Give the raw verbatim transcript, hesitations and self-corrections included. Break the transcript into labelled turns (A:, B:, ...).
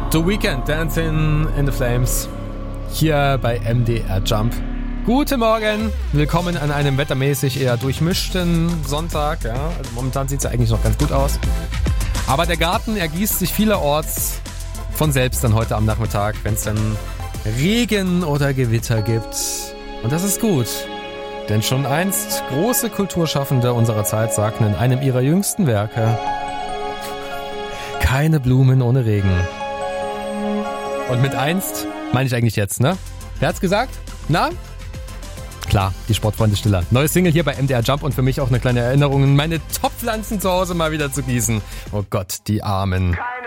A: The Weeknd, Dancing in the Flames, hier bei M D R Jump. Guten Morgen, willkommen an einem wettermäßig eher durchmischten Sonntag. Ja, also momentan sieht es ja eigentlich noch ganz gut aus. Aber der Garten ergießt sich vielerorts von selbst dann heute am Nachmittag, wenn es dann Regen oder Gewitter gibt. Und das ist gut, denn schon einst große Kulturschaffende unserer Zeit sagten in einem ihrer jüngsten Werke: keine Blumen ohne Regen. Und mit einst meine ich eigentlich jetzt, ne? Wer hat's gesagt? Na? Klar, die Sportfreunde Stiller. Neues Single hier bei M D R Jump und für mich auch eine kleine Erinnerung, meine Top-Pflanzen zu Hause mal wieder zu gießen. Oh Gott, die Armen.